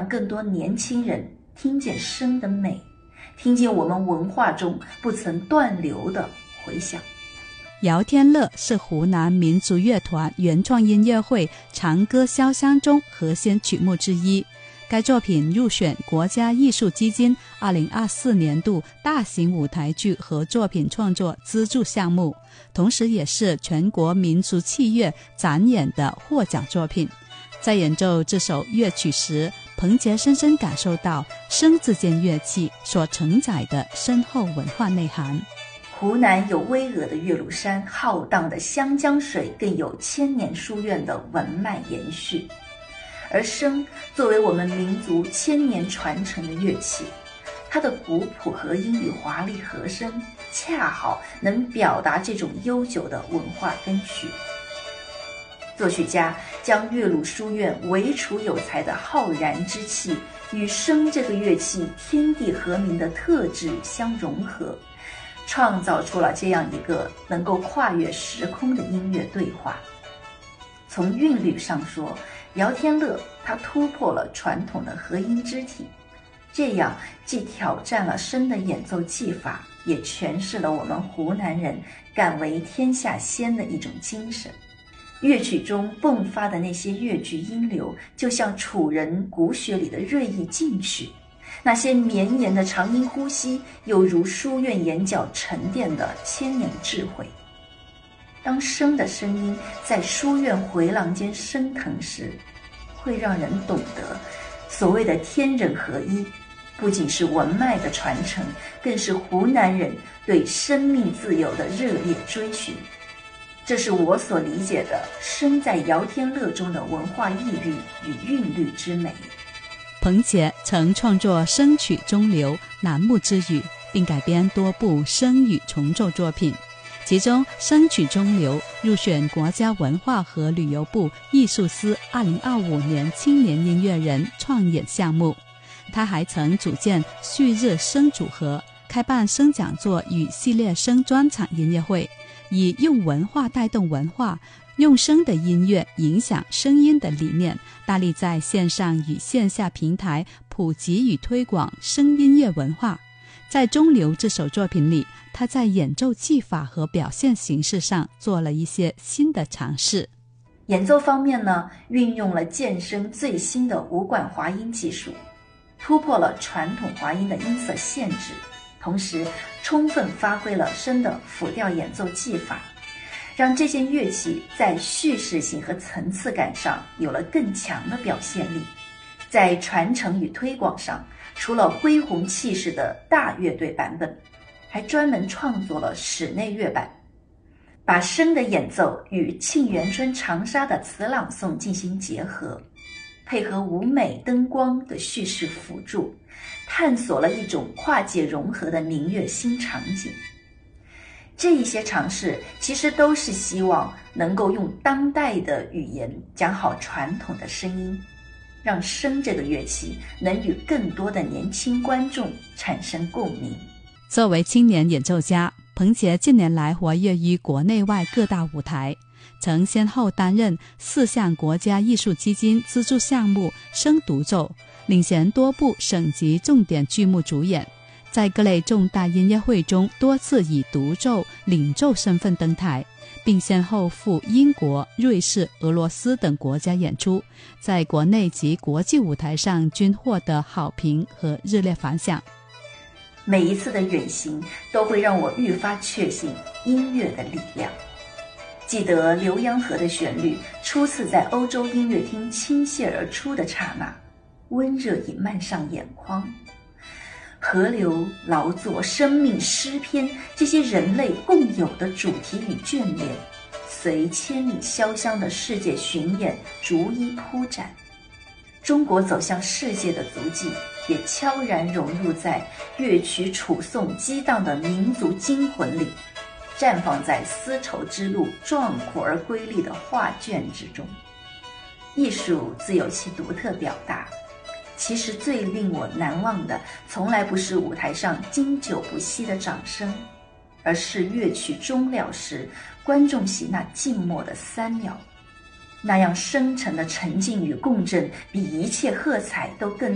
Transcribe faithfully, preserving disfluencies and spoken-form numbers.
更多年轻人听见笙的美，听见我们文化中不曾断流的回响。 姚天乐是湖南民族乐团原创音乐会《长歌潇湘》中和弦曲目之一，该作品入选国家艺术基金二零二四年度大型舞台剧和作品创作资助项目，同时也是全国民族器乐展演的获奖作品。在演奏这首乐曲时，彭杰深深感受到笙这件乐器所承载的深厚文化内涵。 湖南有巍峨的岳麓山，浩荡的湘江水，更有千年书院的文脉延续。而笙作为我们民族千年传承的乐器，它的古朴和音与华丽和声，恰好能表达这种悠久的文化根绪。作曲家将岳麓书院惟楚有才的浩然之气与笙这个乐器天地和鸣的特质相融合，创造出了这样一个能够跨越时空的音乐对话。从韵律上说，姚天乐他突破了传统的和音肢体，这样既挑战了笙的演奏技法，也诠释了我们湖南人敢为天下先的一种精神。乐曲中迸发的那些乐句音流，就像楚人骨血里的锐意进取，那些绵延的长音呼吸，犹如书院眼角沉淀的千年智慧。当笙的声音在书院回廊间升腾时，会让人懂得所谓的天人合一，不仅是文脉的传承，更是湖南人对生命自由的热烈追寻。这是我所理解的笙在姚天乐中的文化意蕴与韵律之美。 彭杰曾创作笙曲中流、南牧之语，并改编多部笙语重奏作品，其中笙曲中流入选国家文化和旅游部艺术司二零二五年青年音乐人创演项目。他还曾组建旭日笙组合，开办笙讲座与系列笙专场音乐会，以用文化带动文化，用笙的音乐影响声音的理念，大力在线上与线下平台普及与推广笙音乐文化。在中流这首作品里，他在演奏技法和表现形式上做了一些新的尝试。 演奏方面呢，运用了剑笙最新的无管滑音技术，突破了传统滑音的音色限制，同时充分发挥了笙的辅调演奏技法，让这件乐器在叙事性和层次感上有了更强的表现力。在传承与推广上，除了恢宏气势的大乐队版本，还专门创作了室内乐版，把笙的演奏与沁园春·长沙的词朗诵进行结合，配合舞美灯光的叙事辅助，探索了一种跨界融合的民乐新场景。这一些尝试其实都是希望能够用当代的语言讲好传统的声音，让笙这个乐器能与更多的年轻观众产生共鸣。 作为青年演奏家，彭杰近年来活跃于国内外各大舞台，曾先后担任四项国家艺术基金资助项目笙独奏，领衔多部省级重点剧目主演，在各类重大音乐会中多次以独奏、领奏身份登台，并先后赴英国、瑞士、俄罗斯等国家演出，在国内及国际舞台上均获得好评和热烈反响。 每一次的远行都会让我愈发确信音乐的力量。记得《浏阳河》的旋律初次在欧洲音乐厅倾泻而出的刹那，温热已漫上眼眶。河流、劳作、生命、诗篇，这些人类共有的主题与眷恋，随千里潇湘的世界巡演逐一铺展。中国走向世界的足迹也悄然融入在乐曲楚颂激荡的民族精魂里，绽放在丝绸之路壮阔而瑰丽的画卷之中。艺术自有其独特表达，其实最令我难忘的从来不是舞台上经久不息的掌声，而是乐曲终了时观众席那静默的三秒，那样深沉的沉静与共振，比一切喝彩都更